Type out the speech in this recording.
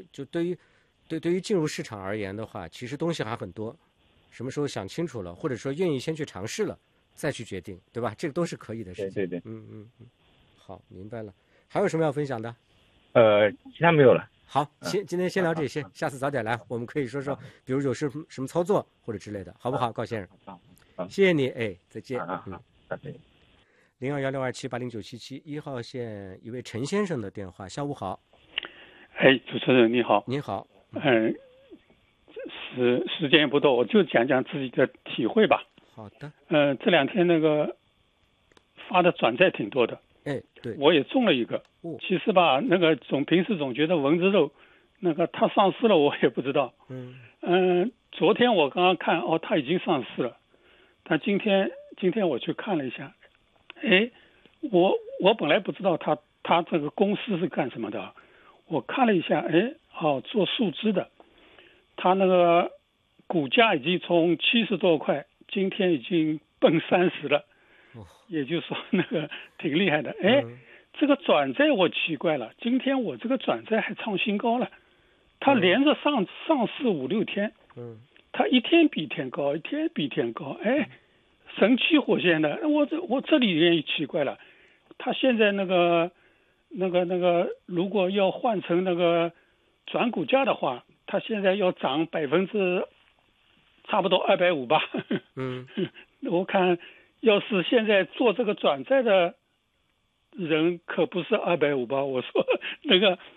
就对于进入市场而言的话，其实东西还很多，什么时候想清楚了，或者说愿意先去尝试了，再去决定，对吧？这个都是可以的事情。 对， 好，明白了。还有什么要分享的？ 其他没有了。 好，今天先聊这些，下次早点来，我们可以说说，比如有什么操作或者之类的，好不好，高先生？谢谢你，哎，再见。 再见。 021627809771号线一位陈先生的电话，下午好。 哎，主持人你好。 你好。 时间不多，我就讲讲自己的体会吧。 好的。 这两天那个发的转债挺多的。 哎，对， 我也中了一个。其实吧，那个平时总觉得蚊子肉，那个它上市了，我也不知道。昨天我刚刚看，它已经上市了。但今天我去看了一下，哎，我本来不知道它这个公司是干什么的，我看了一下，做树枝的，它那个股价已经从70多块，今天已经奔30了。也就是说那个挺厉害的。这个转债我奇怪了，今天我这个转债还创新高了，它连着上市5-6天，它一天比一天高，一天比一天高，神气活现的。我这里也奇怪了，它现在那个如果要换成那个转股价的话，它现在要涨差不多250吧。我看要是现在做这个转债的人可不是250吧？我说那个